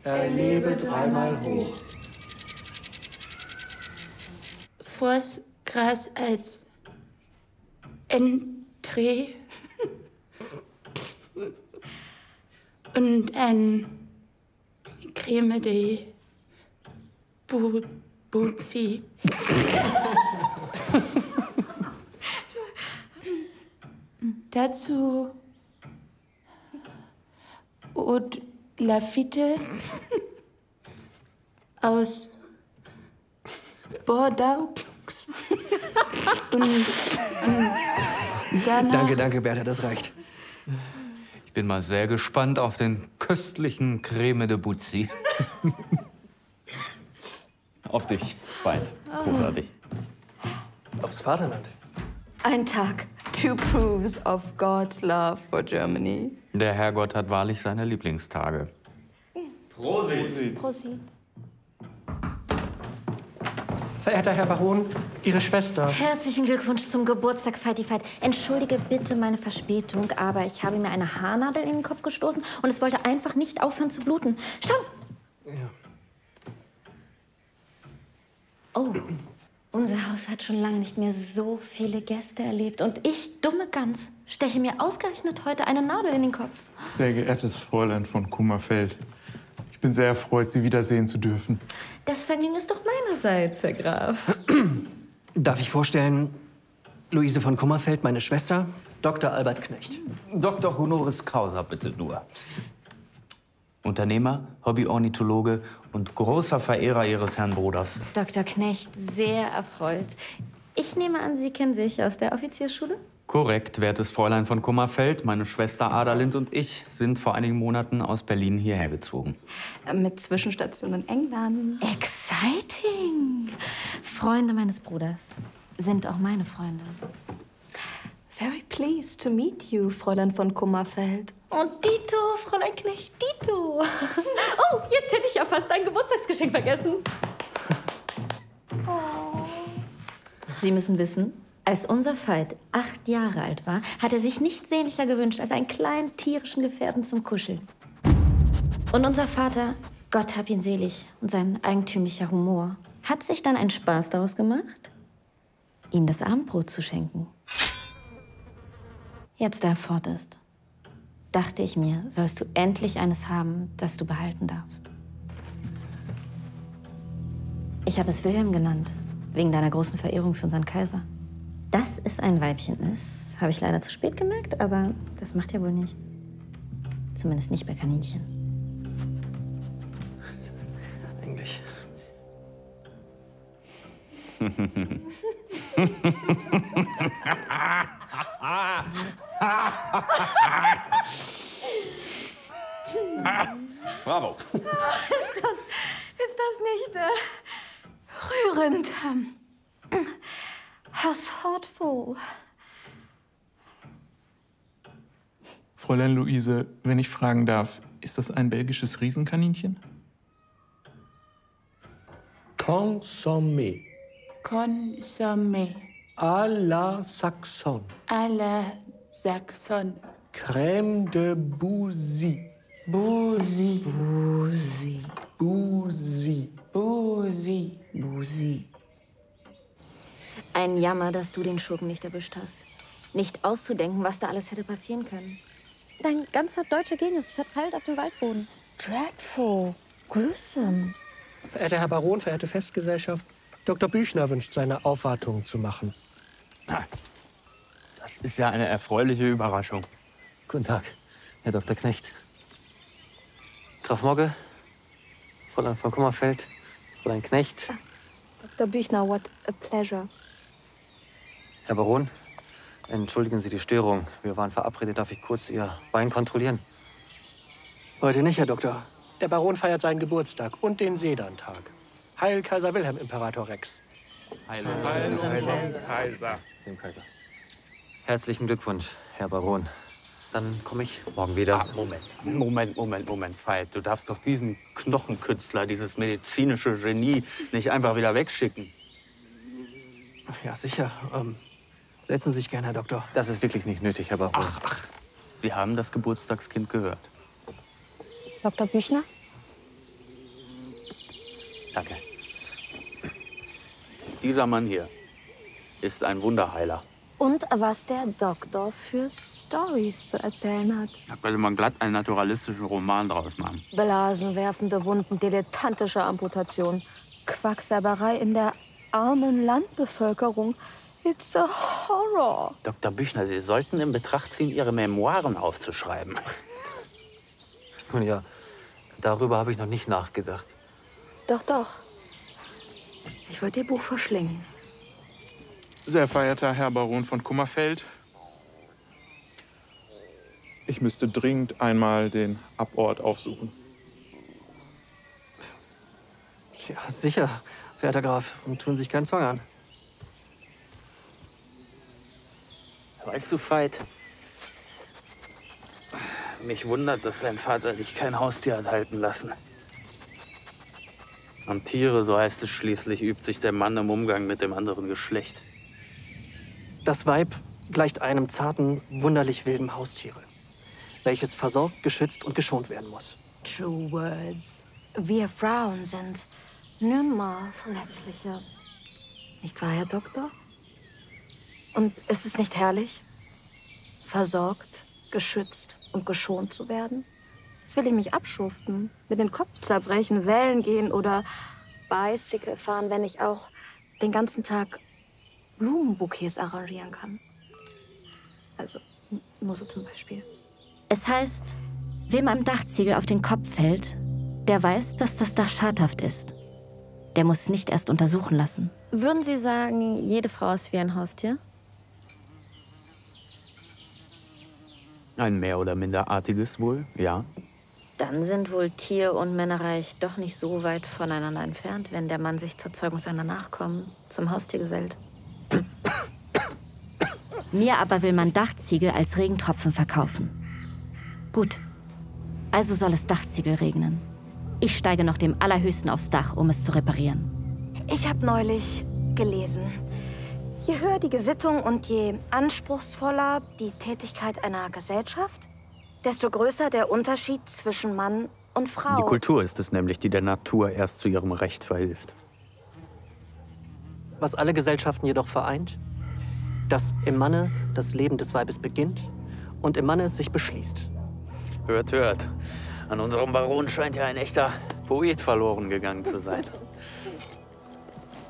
er lebe dreimal hoch. Vors Gras als Entree und ein Creme de Buzzi. Dazu Eau de Lafitte aus Bordeaux. Und danach... Danke, Bertha, das reicht. Ich bin mal sehr gespannt auf den köstlichen Creme de Buzzi. Auf dich, Feind. Großartig. Aufs Vaterland. Ein Tag. 2 proofs of God's love for Germany. Der Herrgott hat wahrlich seine Lieblingstage. Prosit. Prosit. Verehrter Herr Baron, Ihre Schwester. Herzlichen Glückwunsch zum Geburtstag, Fighty Fight. Entschuldige bitte meine Verspätung, aber ich habe mir eine Haarnadel in den Kopf gestoßen und es wollte einfach nicht aufhören zu bluten. Schau! Ja. Oh, unser Haus hat schon lange nicht mehr so viele Gäste erlebt. Und ich, dumme Gans, steche mir ausgerechnet heute eine Nadel in den Kopf. Sehr geehrtes Fräulein von Kummerfeld, ich bin sehr erfreut, Sie wiedersehen zu dürfen. Das Vergnügen ist doch meinerseits, Herr Graf. Darf ich vorstellen, Luise von Kummerfeld, meine Schwester, Dr. Albert Knecht. Dr. Honoris Causa, bitte nur. Unternehmer, Hobbyornithologe und großer Verehrer Ihres Herrn Bruders. Dr. Knecht, sehr erfreut. Ich nehme an, Sie kennen sich aus der Offiziersschule? Korrekt, wertes Fräulein von Kummerfeld. Meine Schwester Adalind und ich sind vor einigen Monaten aus Berlin hierher gezogen. Mit Zwischenstation in England. Exciting! Freunde meines Bruders sind auch meine Freunde. Very pleased to meet you, Fräulein von Kummerfeld. Und Dito, Fräulein Knecht, Dito. Oh, jetzt hätte ich ja fast ein Geburtstagsgeschenk vergessen. Oh. Sie müssen wissen, als unser Veit 8 Jahre alt war, hat er sich nichts sehnlicher gewünscht als einen kleinen tierischen Gefährten zum Kuscheln. Und unser Vater, Gott hab ihn selig und sein eigentümlicher Humor, hat sich dann einen Spaß daraus gemacht, ihm das Abendbrot zu schenken. Jetzt, da er fort ist, dachte ich mir, sollst du endlich eines haben, das du behalten darfst. Ich habe es Wilhelm genannt, wegen deiner großen Verehrung für unseren Kaiser. Dass es ein Weibchen ist, habe ich leider zu spät gemerkt, aber das macht ja wohl nichts. Zumindest nicht bei Kaninchen. Eigentlich. Bravo. Ist das nicht rührend? How thoughtful. Fräulein Luise, wenn ich fragen darf, ist das ein belgisches Riesenkaninchen? Consommé. Consommé. À la Saxon. À la Saxon. Crème de Bouzy. Bouzy. Bouzy. Bouzy. Bouzy. Bouzy. Ein Jammer, dass du den Schurken nicht erwischt hast. Nicht auszudenken, was da alles hätte passieren können. Dein ganzer deutscher Genius verteilt auf dem Waldboden. Dreadful. Gruesome. Verehrter Herr Baron, verehrte Festgesellschaft, Dr. Büchner wünscht, seine Aufwartung zu machen. Das ist ja eine erfreuliche Überraschung. Guten Tag, Herr Dr. Knecht. Graf Mogge, Fräulein von Kummerfeld, Fräulein Knecht. Dr. Büchner, what a pleasure. Herr Baron, entschuldigen Sie die Störung. Wir waren verabredet. Darf ich kurz Ihr Bein kontrollieren? Heute nicht, Herr Doktor. Der Baron feiert seinen Geburtstag und den Sedantag. Heil Kaiser Wilhelm, Imperator Rex. Heil, Kaiser. Dem Kaiser. Herzlichen Glückwunsch, Herr Baron. Dann komme ich morgen wieder. Moment, Veit. Du darfst doch diesen Knochenkünstler, dieses medizinische Genie nicht einfach wieder wegschicken. Ja, sicher. Setzen Sie sich gern, Herr Doktor. Das ist wirklich nicht nötig, Herr Baron. Sie haben das Geburtstagskind gehört. Dr. Büchner? Danke. Dieser Mann hier ist ein Wunderheiler. Und was der Doktor für Stories zu erzählen hat. Da könnte man glatt einen naturalistischen Roman draus machen. Blasenwerfende Wunden, dilettantische Amputation, Quacksalberei in der armen Landbevölkerung. It's a horror. Dr. Büchner, Sie sollten in Betracht ziehen, Ihre Memoiren aufzuschreiben. Nun ja, darüber habe ich noch nicht nachgedacht. Doch, doch. Ich würde Ihr Buch verschlingen. Sehr verehrter Herr Baron von Kummerfeld, ich müsste dringend einmal den Abort aufsuchen. Ja, sicher, verehrter Graf. Und tun sich keinen Zwang an. Weißt du, Veit, mich wundert, dass dein Vater dich kein Haustier hat halten lassen. Und Tiere, so heißt es schließlich, übt sich der Mann im Umgang mit dem anderen Geschlecht. Das Weib gleicht einem zarten, wunderlich wilden Haustiere, welches versorgt, geschützt und geschont werden muss. True words. Wir Frauen sind nimmer verletzlicher. Nicht wahr, Herr Doktor? Und ist es nicht herrlich, versorgt, geschützt und geschont zu werden? Jetzt will ich mich abschuften, mir den Kopf zerbrechen, Wellen gehen oder Bicycle fahren, wenn ich auch den ganzen Tag Blumenbouquets arrangieren kann. Also, nur so zum Beispiel. Es heißt, wem ein Dachziegel auf den Kopf fällt, der weiß, dass das Dach schadhaft ist. Der muss es nicht erst untersuchen lassen. Würden Sie sagen, jede Frau ist wie ein Haustier? Ein mehr oder minder artiges wohl, ja. Dann sind wohl Tier- und Männerreich doch nicht so weit voneinander entfernt, wenn der Mann sich zur Zeugung seiner Nachkommen zum Haustier gesellt. Mir aber will man Dachziegel als Regentropfen verkaufen. Gut, also soll es Dachziegel regnen. Ich steige noch dem Allerhöchsten aufs Dach, um es zu reparieren. Ich habe neulich gelesen, je höher die Gesittung und je anspruchsvoller die Tätigkeit einer Gesellschaft, desto größer der Unterschied zwischen Mann und Frau. Die Kultur ist es nämlich, die der Natur erst zu ihrem Recht verhilft. Was alle Gesellschaften jedoch vereint, dass im Manne das Leben des Weibes beginnt und im Manne es sich beschließt. Hört, hört. An unserem Baron scheint ja ein echter Poet verloren gegangen zu sein.